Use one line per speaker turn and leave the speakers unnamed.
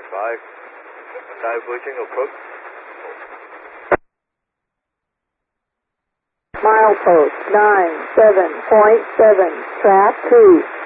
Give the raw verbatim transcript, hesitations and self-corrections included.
five. Diverging approach.
Milepost nine seven point seven, track two.